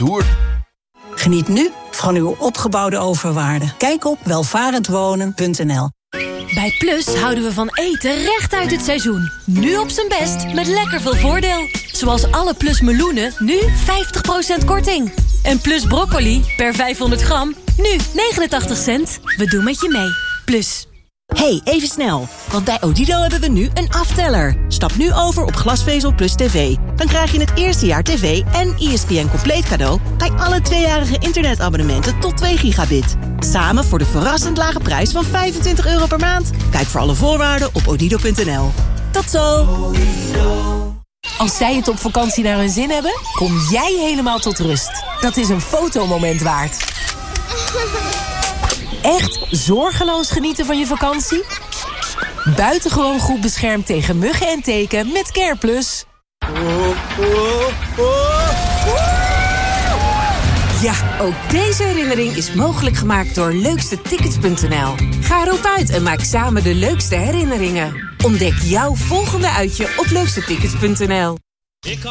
retour. Geniet nu van uw opgebouwde overwaarde. Kijk op welvarendwonen.nl. Bij Plus houden we van eten recht uit het seizoen. Nu op zijn best met lekker veel voordeel. Zoals alle Plus meloenen, nu 50% korting. En Plus broccoli per 500 gram, nu 89 cent. We doen met je mee. Plus. Hey, even snel. Want bij Odido hebben we nu een afteller. Stap nu over op glasvezel plus tv. Dan krijg je het eerste jaar tv en ESPN compleet cadeau bij alle 2-jarige internetabonnementen tot 2 gigabit. Samen voor de verrassend lage prijs van €25 per maand. Kijk voor alle voorwaarden op odido.nl. Tot zo! Als zij het op vakantie naar hun zin hebben, kom jij helemaal tot rust. Dat is een fotomoment waard. Echt zorgeloos genieten van je vakantie? Buitengewoon goed beschermd tegen muggen en teken met CarePlus. Ja, ook deze herinnering is mogelijk gemaakt door leukstetickets.nl. Ga erop uit en maak samen de leukste herinneringen. Ontdek jouw volgende uitje op leukstetickets.nl.